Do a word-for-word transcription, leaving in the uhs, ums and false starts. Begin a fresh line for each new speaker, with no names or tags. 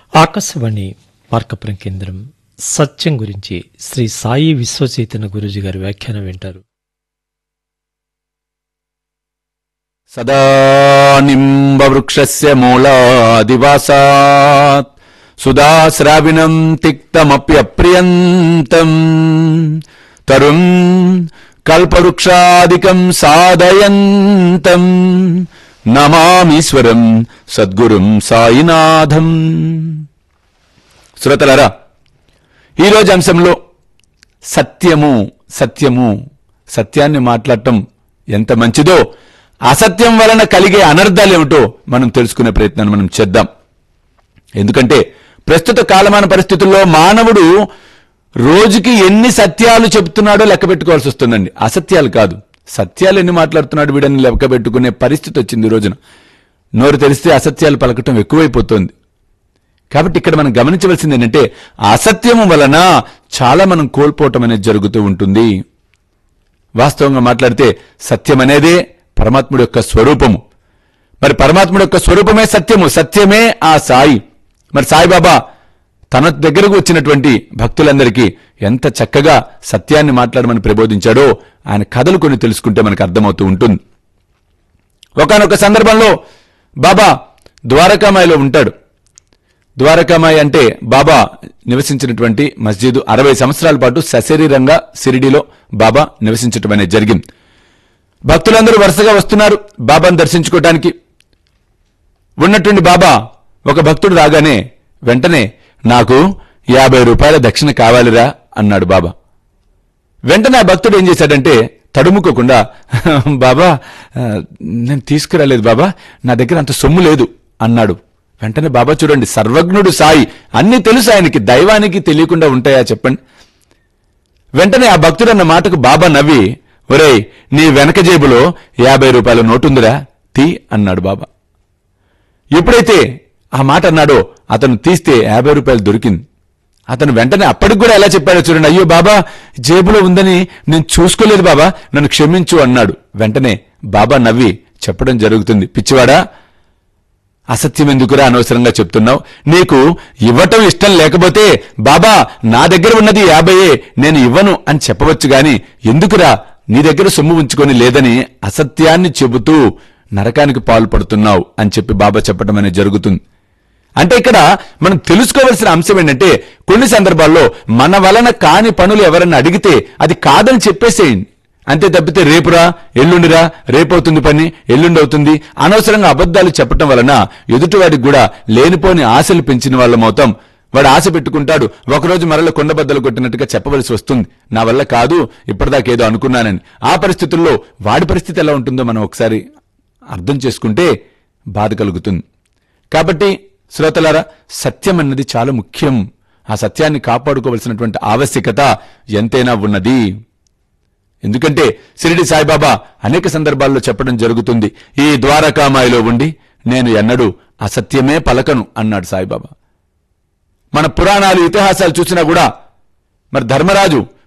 ఆకాశవాణి మార్కపురం కేంద్రం సత్యం గురించి శ్రీ సాయి విశ్వచైతన్య గురూజీ గారి వ్యాఖ్యానం వింటారు.
సదా నింబవృక్షస్య మూలాదివాసాత్ సుధాశ్రావిణం తిక్తమప్యప్రియంతం తరుం కల్పవృక్షాదికం సాధయంతం నమామీశ్వరం సద్గురుం సాయినాథం. శ్రోతలారా, ఈరోజు అంశంలో సత్యము సత్యము సత్యాన్ని మాట్లాడటం ఎంత మంచిదో, అసత్యం వలన కలిగే అనర్థాలు ఏమిటో మనం తెలుసుకునే ప్రయత్నాన్ని మనం చేద్దాం. ఎందుకంటే ప్రస్తుత కాలమాన పరిస్థితుల్లో మానవుడు రోజుకి ఎన్ని సత్యాలు చెబుతున్నాడో లెక్క పెట్టుకోవాల్సి వస్తుందండి. అసత్యాలు కాదు, సత్యాలు ఎన్ని మాట్లాడుతున్నాడు వీడని లెక్క పెట్టుకునే పరిస్థితి వచ్చింది ఈ రోజున. నోరు తెరిస్తే అసత్యాలు పలకటం ఎక్కువైపోతుంది. కాబట్టి ఇక్కడ మనం గమనించవలసింది ఏంటంటే, అసత్యము వలన చాలా మనం కోల్పోవటం అనేది జరుగుతూ ఉంటుంది. వాస్తవంగా మాట్లాడితే సత్యం అనేదే పరమాత్ముడి యొక్క స్వరూపము. మరి పరమాత్ముడి యొక్క స్వరూపమే సత్యము, సత్యమే ఆ సాయి. మరి సాయిబాబా తన దగ్గరకు వచ్చినటువంటి భక్తులందరికీ ఎంత చక్కగా సత్యాన్ని మాట్లాడమని ప్రబోధించాడో ఆయన కథలు కొన్ని తెలుసుకుంటే మనకు అర్థమవుతూ ఉంటుంది. ఒకానొక సందర్భంలో బాబా ద్వారకామాయిలో ఉంటాడు. ద్వారకామాయి అంటే బాబా నివసించినటువంటి మస్జిద్. అరవై సంవత్సరాల పాటు సశరీరంగా షిరిడీలో బాబా నివసించటం అనేది జరిగింది. భక్తులందరూ వరుసగా వస్తున్నారు బాబాను దర్శించుకోవటానికి. ఉన్నటువంటి బాబా ఒక భక్తుడు రాగానే వెంటనే, నాకు యాభై రూపాయల దక్షిణ కావాలిరా అన్నాడు బాబా. వెంటనే ఆ భక్తుడు ఏం చేశాడంటే తడుముకోకుండా, బాబా నేను తీసుకురాలేదు బాబా, నా దగ్గర అంత సొమ్ము లేదు అన్నాడు. వెంటనే బాబా చూడండి, సర్వజ్ఞుడు సాయి, అన్ని తెలుసు ఆయనకి, దైవానికి తెలియకుండా ఉంటాయా చెప్పండి. వెంటనే ఆ భక్తుడు అన్న మాటకు బాబా నవ్వి, ఒరేయ్ నీ వెనక జేబులో యాభై రూపాయల నోటుందిరా, తీ అన్నాడు బాబా. ఎప్పుడైతే ఆ మాట అన్నాడో అతను తీస్తే యాభై రూపాయలు దొరికింది. అతను వెంటనే అప్పటికి కూడా ఎలా చెప్పాడో చూడండి, అయ్యో బాబా జేబులో ఉందని నేను చూసుకోలేదు బాబా, నన్ను క్షమించు అన్నాడు. వెంటనే బాబా నవ్వి చెప్పడం జరుగుతుంది, పిచ్చివాడా అసత్యం ఎందుకురా అనవసరంగా చెప్తున్నావు, నీకు ఇవ్వటం ఇష్టం లేకపోతే బాబా నా దగ్గర ఉన్నది యాభైయే నేను ఇవ్వను అని చెప్పవచ్చు గాని ఎందుకురా నీ దగ్గర సొమ్ము ఉంచుకొని లేదని అసత్యాన్ని చెబుతూ నరకానికి పాల్పడుతున్నావు అని చెప్పి బాబా చెప్పడం అనేది జరుగుతుంది. అంటే ఇక్కడ మనం తెలుసుకోవాల్సిన అంశం ఏంటంటే, కొన్ని సందర్భాల్లో మన వలన కాని పనులు ఎవరన్నా అడిగితే అది కాదని చెప్పేసేయండి, అంతే తప్పితే రేపురా ఎల్లుండిరా, రేపవుతుంది పని ఎల్లుండి అవుతుంది అనవసరంగా అబద్ధాలు చెప్పటం వలన ఎదుటివాడికి కూడా లేనిపోని ఆశలు పెంచిన వాళ్ళం అవుతాం. వాడు ఆశ పెట్టుకుంటాడు, ఒకరోజు మరల కొండబద్దలు కొట్టినట్టుగా చెప్పవలసి వస్తుంది, నా వల్ల కాదు ఇప్పటిదాకా ఏదో అనుకున్నానని. ఆ పరిస్థితుల్లో వాడి పరిస్థితి ఎలా ఉంటుందో మనం ఒకసారి అర్థం చేసుకుంటే బాధ కలుగుతుంది. కాబట్టి శ్రోతలారా, సత్యం అన్నది చాలా ముఖ్యం. ఆ సత్యాన్ని కాపాడుకోవలసినటువంటి ఆవశ్యకత ఎంతైనా ఉన్నది. ఎందుకంటే షిరిడి సాయిబాబా అనేక సందర్భాల్లో చెప్పడం జరుగుతుంది, ఈ ద్వారకామాయిలో ఉండి నేను ఎన్నడూ అసత్యమే పలకను అన్నాడు సాయిబాబా. మన పురాణాలు ఇతిహాసాలు చూసినా కూడా మరి ధర్మరాజు